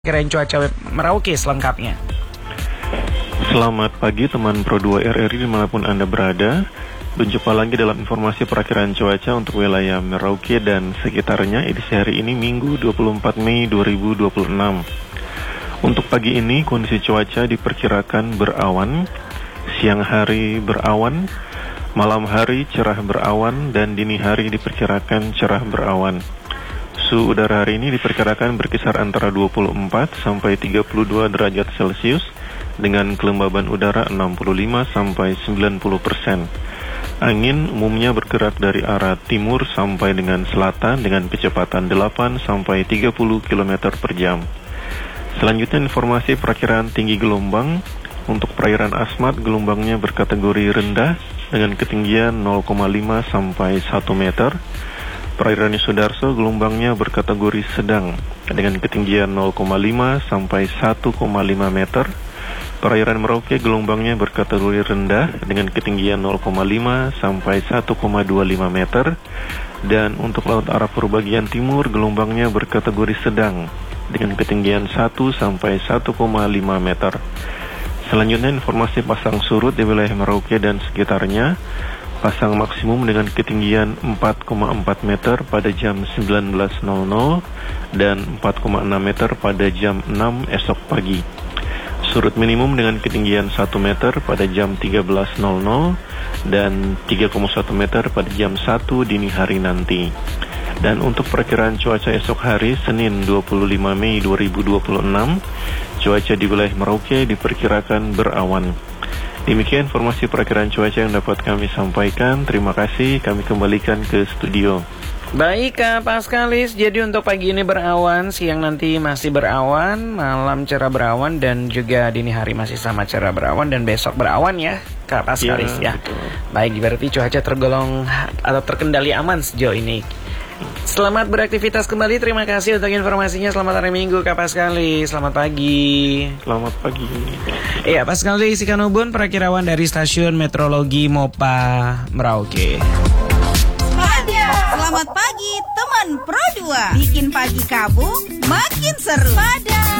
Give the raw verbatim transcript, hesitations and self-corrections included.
Kirain cuaca Merauke selengkapnya. Selamat pagi teman Pro dua R R I dimanapun Anda berada. Berjumpa lagi dalam informasi perakiraan cuaca untuk wilayah Merauke dan sekitarnya edisi hari ini Minggu dua puluh empat Mei dua ribu dua puluh enam. Untuk pagi ini kondisi cuaca diperkirakan berawan, siang hari berawan, malam hari cerah berawan, dan dini hari diperkirakan cerah berawan. Suhu udara hari ini diperkirakan berkisar antara dua puluh empat sampai tiga puluh dua derajat Celcius dengan kelembaban udara enam puluh lima sampai sembilan puluh persen. Angin umumnya bergerak dari arah timur sampai dengan selatan dengan kecepatan delapan sampai tiga puluh kilometer per jam. Selanjutnya informasi perakiraan tinggi gelombang. Untuk perairan Asmat gelombangnya berkategori rendah dengan ketinggian nol koma lima sampai satu meter. Perairan Sudarso gelombangnya berkategori sedang dengan ketinggian nol koma lima sampai satu koma lima meter. Perairan Merauke gelombangnya berkategori rendah dengan ketinggian nol koma lima sampai satu koma dua lima meter. Dan untuk laut Arab bagian timur gelombangnya berkategori sedang dengan ketinggian satu sampai satu koma lima meter. Selanjutnya informasi pasang surut di wilayah Merauke dan sekitarnya. Pasang maksimum dengan ketinggian empat koma empat meter pada jam sembilan belas nol nol dan empat koma enam meter pada jam enam esok pagi. Surut minimum dengan ketinggian satu meter pada jam tiga belas nol nol dan tiga koma satu meter pada jam satu dini hari nanti. Dan untuk perkiraan cuaca esok hari Senin dua puluh lima Mei dua ribu dua puluh enam, cuaca di wilayah Merauke diperkirakan berawan. Demikian informasi perakiraan cuaca yang dapat kami sampaikan. Terima kasih, kami kembalikan ke studio. Baik Kak Paskalis, jadi untuk pagi ini berawan, siang nanti masih berawan, malam cerah berawan, dan juga dini hari masih sama cerah berawan, dan besok berawan ya Kak Paskalis ya, ya. Baik, berarti cuaca tergolong atau terkendali aman sejauh ini. Selamat beraktivitas kembali, terima kasih untuk informasinya. Selamat hari Minggu Kak Paskalis, selamat pagi. Selamat pagi. Iya, Paskalis Ikanubun, perakirawan dari Stasiun Meteorologi Mopa Merauke. Selamat pagi teman Pro dua. Bikin pagi kamu makin seru. Pada